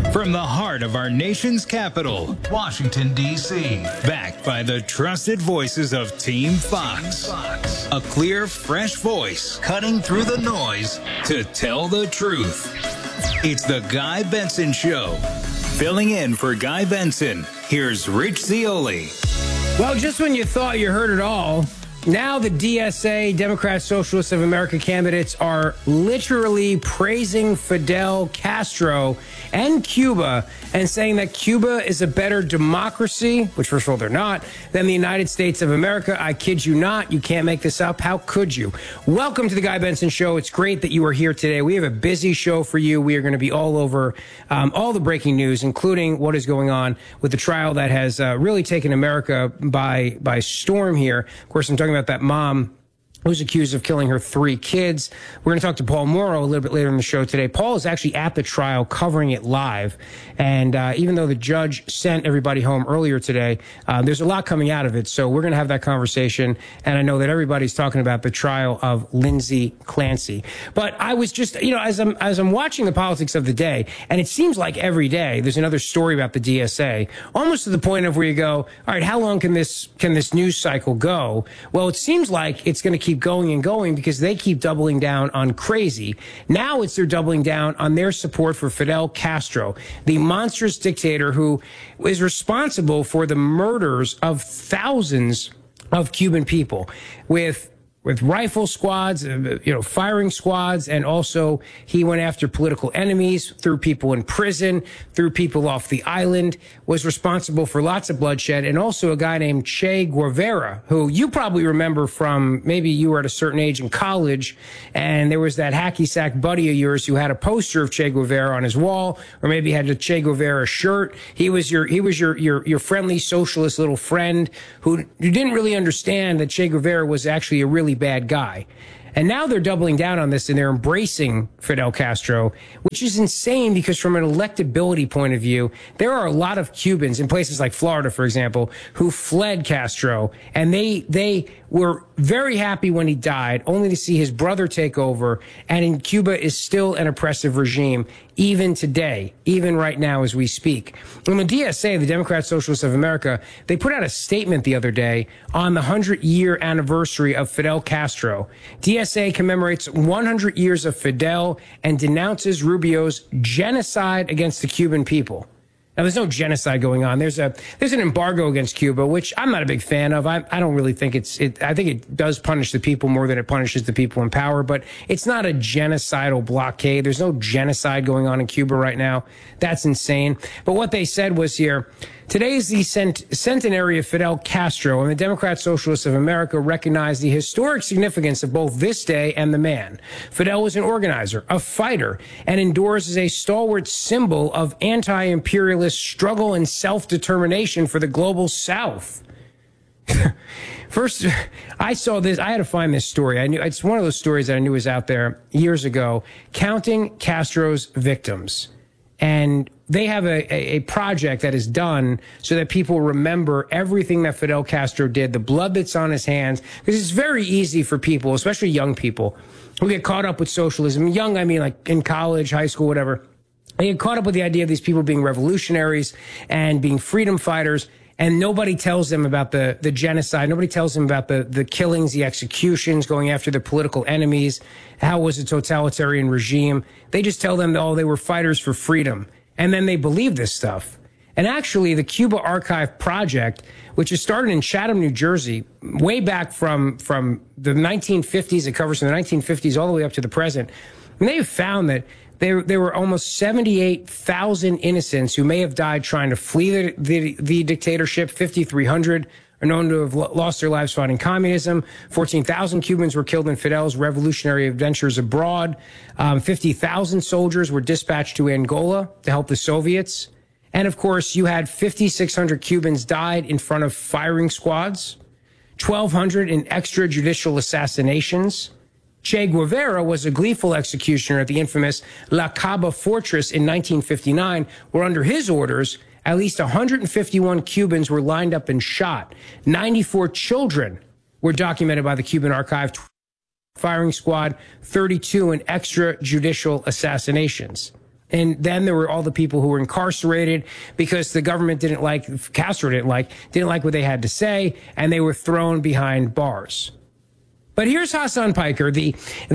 From the heart of our nation's capital, Washington, D.C., backed by the trusted voices of Team Fox. A clear, fresh voice cutting through the noise to tell the truth. It's the Guy Benson Show. Filling in for Guy Benson, here's Rich Zeoli. Well, just when you thought you heard it all, now the DSA, Democrat Socialists of America candidates are literally praising Fidel Castro and Cuba and saying that Cuba is a better democracy, which first of all they're not, than the United States of America. I kid you not. You can't make this up. How could you? Welcome to the Guy Benson Show. It's great that you are here today. We have a busy show for you. We are going to be all over all the breaking news, including what is going on with the trial that has really taken America by storm here. Of course, I'm talking about that mom who's accused of killing her 3 kids. We're going to talk to Paul Mauro a little bit later in the show today. Paul is actually at the trial covering it live. And even though the judge sent everybody home earlier today, there's a lot coming out of it. So we're going to have that conversation. And I know that everybody's talking about the trial of Lindsay Clancy. But I was just, as I'm watching the politics of the day, and it seems like every day there's another story about the DSA, almost to the point of where you go, all right, how long can this news cycle go? Well, it seems like it's going to keep going and going because they keep doubling down on crazy. Now they're doubling down on their support for Fidel Castro, the monstrous dictator who is responsible for the murders of thousands of Cuban people with rifle squads, firing squads, and also he went after political enemies, threw people in prison, threw people off the island, was responsible for lots of bloodshed, and also a guy named Che Guevara, who you probably remember from maybe you were at a certain age in college, and there was that hacky sack buddy of yours who had a poster of Che Guevara on his wall, or maybe had a Che Guevara shirt. He was your friendly socialist little friend who you didn't really understand that Che Guevara was actually a really bad guy. And now they're doubling down on this and they're embracing Fidel Castro, which is insane because from an electability point of view, there are a lot of Cubans in places like Florida, for example, who fled Castro, and they were very happy when he died, only to see his brother take over. And in Cuba is still an oppressive regime, even today, even right now as we speak. And the DSA, the Democrat Socialists of America, they put out a statement the other day on the 100-year anniversary of Fidel Castro. DSA commemorates 100 years of Fidel and denounces Rubio's genocide against the Cuban people. Now, there's no genocide going on. There's an embargo against Cuba, which I'm not a big fan of. I don't really think I think it does punish the people more than it punishes the people in power, but it's not a genocidal blockade. There's no genocide going on in Cuba right now. That's insane. But what they said was here, today is the centenary of Fidel Castro, and the Democrat Socialists of America recognize the historic significance of both this day and the man. Fidel was an organizer, a fighter, and endures as a stalwart symbol of anti-imperialist struggle and self-determination for the global South. First, I saw this. I had to find this story. I knew it's one of those stories that I knew was out there years ago, counting Castro's victims. And they have a project that is done so that people remember everything that Fidel Castro did, the blood that's on his hands, because it's very easy for people, especially young people, who get caught up with socialism. Young, I mean like in college, high school, whatever. They get caught up with the idea of these people being revolutionaries and being freedom fighters, and nobody tells them about the genocide. Nobody tells them about the killings, the executions, going after their political enemies, how it was a totalitarian regime. They just tell them, oh, they were fighters for freedom. And then they believe this stuff. And actually, the Cuba Archive Project, which is started in Chatham, New Jersey, way back from the 1950s, it covers from the 1950s all the way up to the present, and they've found that there were almost 78,000 innocents who may have died trying to flee the dictatorship. 5,300 are known to have lost their lives fighting communism. 14,000 Cubans were killed in Fidel's revolutionary adventures abroad. 50,000 soldiers were dispatched to Angola to help the Soviets. And, of course, you had 5,600 Cubans died in front of firing squads, 1,200 in extrajudicial assassinations. Che Guevara was a gleeful executioner at the infamous La Caba Fortress in 1959, where under his orders, at least 151 Cubans were lined up and shot. 94 children were documented by the Cuban Archive firing squad, 32 in extrajudicial assassinations. And then there were all the people who were incarcerated because the government Castro didn't like what they had to say, and they were thrown behind bars. But here's Hassan Piker, the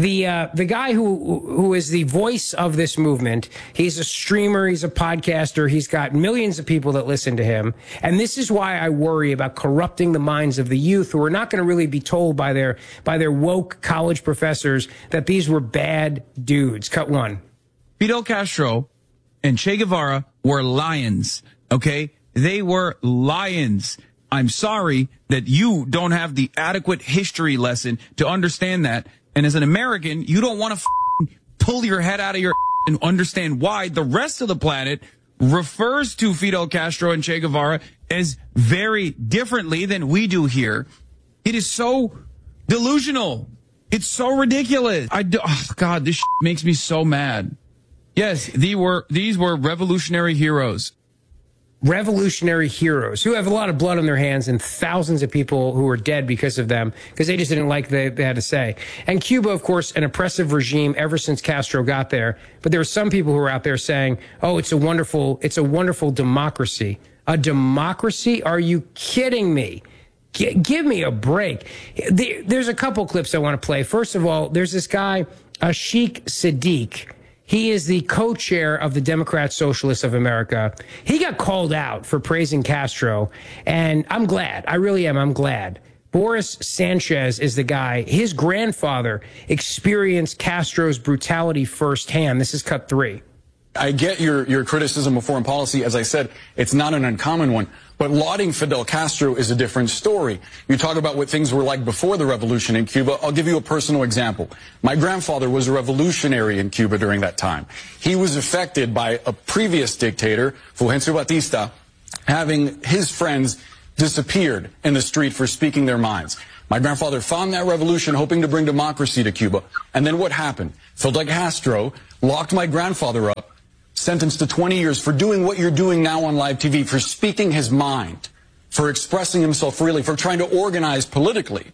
guy who is the voice of this movement. He's a streamer, he's a podcaster, he's got millions of people that listen to him. And this is why I worry about corrupting the minds of the youth who are not going to really be told by their woke college professors that these were bad dudes. Cut one. Fidel Castro and Che Guevara were lions, okay? They were lions. I'm sorry that you don't have the adequate history lesson to understand that. And as an American, you don't want to pull your head out of your and understand why the rest of the planet refers to Fidel Castro and Che Guevara as very differently than we do here. It is so delusional. It's so ridiculous. Oh God, this makes me so mad. Yes, these were revolutionary heroes. Revolutionary heroes who have a lot of blood on their hands and thousands of people who are dead because of them, because they just didn't like what they had to say. And Cuba, of course, an oppressive regime ever since Castro got there. But there are some people who are out there saying, oh, it's a wonderful democracy. A democracy? Are you kidding me? Give me a break. There's a couple clips I want to play. First of all, there's this guy, Ashik Sadiq. He is the co-chair of the Democrat Socialists of America. He got called out for praising Castro, and I'm glad. I really am. I'm glad. Boris Sanchez is the guy. His grandfather experienced Castro's brutality firsthand. This is cut 3. I get your criticism of foreign policy. As I said, it's not an uncommon one. But lauding Fidel Castro is a different story. You talk about what things were like before the revolution in Cuba. I'll give you a personal example. My grandfather was a revolutionary in Cuba during that time. He was affected by a previous dictator, Fulgencio Batista, having his friends disappeared in the street for speaking their minds. My grandfather found that revolution, hoping to bring democracy to Cuba. And then what happened? Fidel Castro locked my grandfather up, sentenced to 20 years for doing what you're doing now on live TV, for speaking his mind, for expressing himself freely, for trying to organize politically.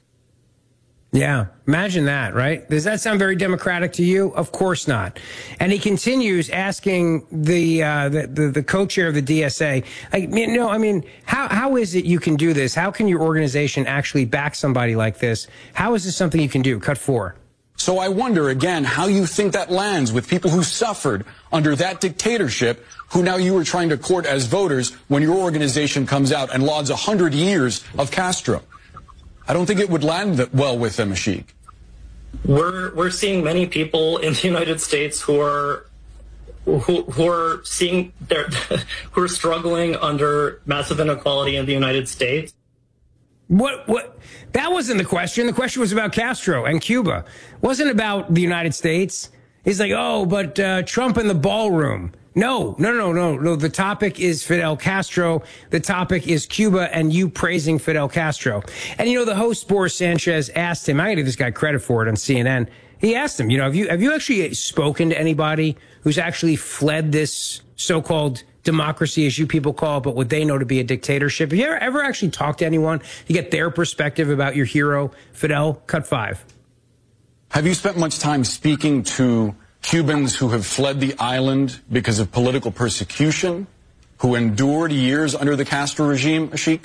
Yeah, imagine that, right? Does that sound very democratic to you? Of course not. And he continues asking the co-chair of the DSA, how is it you can do this? How can your organization actually back somebody like this? How is this something you can do? Cut 4. So I wonder, again, how you think that lands with people who suffered under that dictatorship, who now you are trying to court as voters when your organization comes out and lauds 100 years of Castro. I don't think it would land well with them, Ashik. We're seeing many people in the United States who are seeing who are struggling under massive inequality in the United States. What? That wasn't the question. The question was about Castro and Cuba. It wasn't about the United States. He's like, oh, but Trump in the ballroom. No. The topic is Fidel Castro. The topic is Cuba and you praising Fidel Castro. And, the host, Boris Sanchez, asked him, I got to give this guy credit for it on CNN. He asked him, have you actually spoken to anybody who's actually fled this so-called democracy, as you people call it, but what they know to be a dictatorship? Have you ever actually talked to anyone to get their perspective about your hero, Fidel? Cut 5. Have you spent much time speaking to Cubans who have fled the island because of political persecution, who endured years under the Castro regime, Ashik?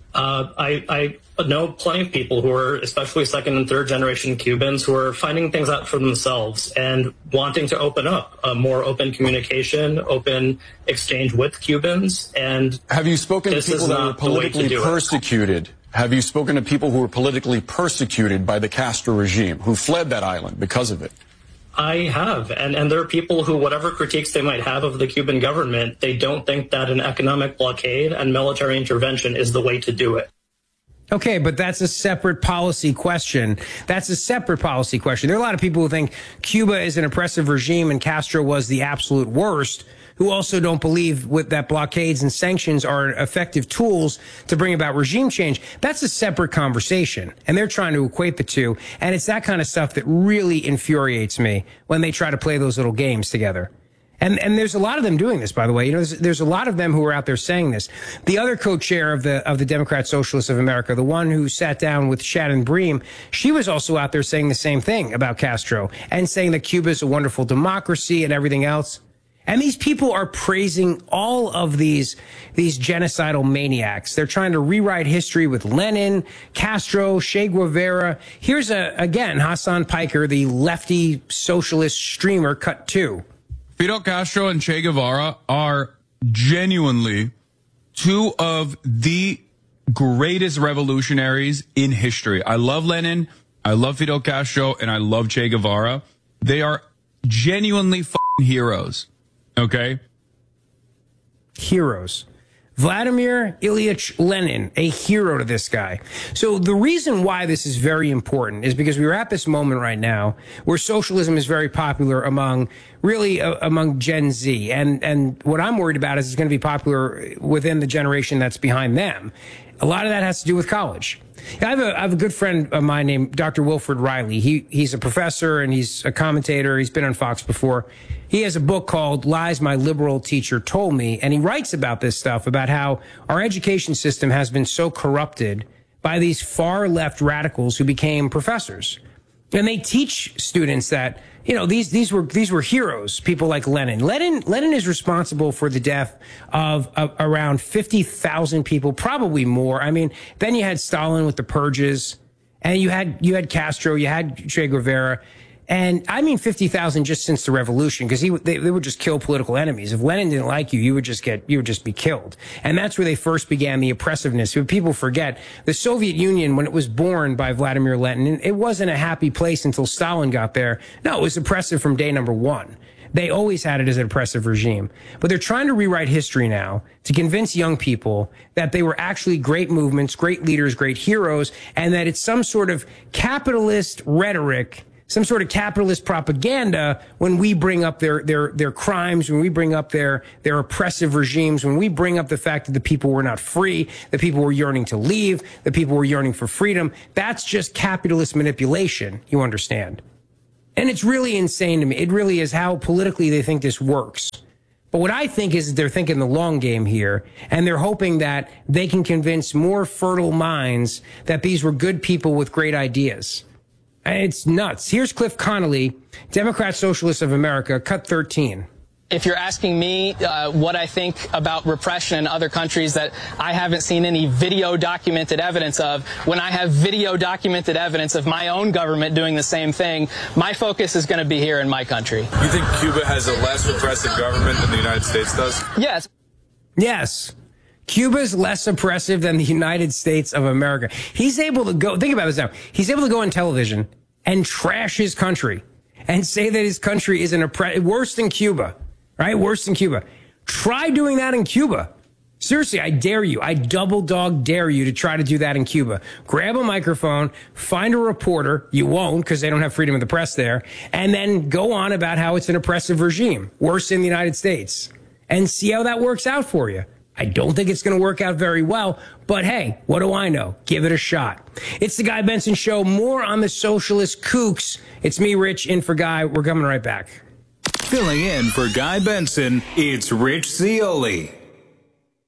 I know plenty of people who are, especially second and third generation Cubans, who are finding things out for themselves and wanting to open up a more open communication, open exchange with Cubans. And have you spoken to people that were politically persecuted? Have you spoken to people who were politically persecuted by the Castro regime, who fled that island because of it? I have. And there are people who, whatever critiques they might have of the Cuban government, they don't think that an economic blockade and military intervention is the way to do it. Okay, but that's a separate policy question. There are a lot of people who think Cuba is an oppressive regime and Castro was the absolute worst, who also don't believe that blockades and sanctions are effective tools to bring about regime change. That's a separate conversation, and they're trying to equate the two. And it's that kind of stuff that really infuriates me when they try to play those little games together. And there's a lot of them doing this, by the way. There's a lot of them who are out there saying this. The other co-chair of the Democrat Socialists of America, the one who sat down with Shannon Bream, she was also out there saying the same thing about Castro and saying that Cuba is a wonderful democracy and everything else. And these people are praising all of these genocidal maniacs. They're trying to rewrite history with Lenin, Castro, Che Guevara. Here's again, Hassan Piker, the lefty socialist streamer, cut 2. Fidel Castro and Che Guevara are genuinely two of the greatest revolutionaries in history. I love Lenin, I love Fidel Castro, and I love Che Guevara. They are genuinely f***ing heroes. Okay? Heroes. Vladimir Ilyich Lenin, a hero to this guy. So the reason why this is very important is because we're at this moment right now where socialism is very popular among Gen Z. And what I'm worried about is it's going to be popular within the generation that's behind them. A lot of that has to do with college. I have a good friend of mine named Dr. Wilfred Riley. He's a professor and he's a commentator. He's been on Fox before. He has a book called Lies My Liberal Teacher Told Me, and he writes about this stuff, about how our education system has been so corrupted by these far left radicals who became professors. And they teach students that, you know, these were heroes, people like Lenin. Lenin is responsible for the death of around 50,000 people, probably more. I mean, then you had Stalin with the purges, and you had Castro, you had Che Guevara. And I mean 50,000 just since the revolution, because they would just kill political enemies. If Lenin didn't like you, you would just be killed. And that's where they first began the oppressiveness. When people forget, the Soviet Union, when it was born by Vladimir Lenin, it wasn't a happy place until Stalin got there. No, it was oppressive from day number one. They always had it as an oppressive regime. But they're trying to rewrite history now to convince young people that they were actually great movements, great leaders, great heroes, and that it's some sort of capitalist rhetoric, some sort of capitalist propaganda when we bring up their crimes, when we bring up their oppressive regimes, when we bring up the fact that the people were not free, the people were yearning to leave, the people were yearning for freedom. That's just capitalist manipulation, you understand. And it's really insane to me. It really is how politically they think this works. But what I think is they're thinking the long game here, and they're hoping that they can convince more fertile minds that these were good people with great ideas. It's nuts. Here's Cliff Connolly, Democrat Socialists of America, cut 13. If you're asking me what I think about repression in other countries that I haven't seen any video documented evidence of, when I have video documented evidence of my own government doing the same thing, my focus is going to be here in my country. You think Cuba has a less repressive government than the United States does? Yes. Yes. Cuba's less oppressive than the United States of America. He's able to go, think about this now, he's able to go on television and trash his country and say that his country is worse than Cuba, right? Worse than Cuba. Try doing that in Cuba. Seriously, I dare you. I double dog dare you to try to do that in Cuba. Grab a microphone, find a reporter. You won't, because they don't have freedom of the press there. And then go on about how it's an oppressive regime, worse than the United States, and see how that works out for you. I don't think it's going to work out very well, but hey, what do I know? Give it a shot. It's the Guy Benson Show. More on the socialist kooks. It's me, Rich, in for Guy. We're coming right back. Filling in for Guy Benson, it's Rich Zeoli.